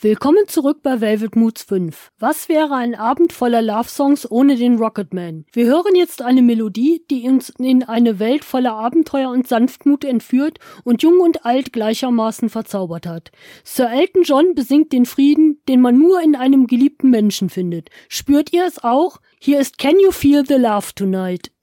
Willkommen zurück bei Velvet Moods 5. Was wäre ein Abend voller Love-Songs ohne den Rocketman? Wir hören jetzt eine Melodie, die uns in eine Welt voller Abenteuer und Sanftmut entführt und Jung und Alt gleichermaßen verzaubert hat. Sir Elton John besingt den Frieden, den man nur in einem geliebten Menschen findet. Spürt ihr es auch? Hier ist Can You Feel the Love Tonight?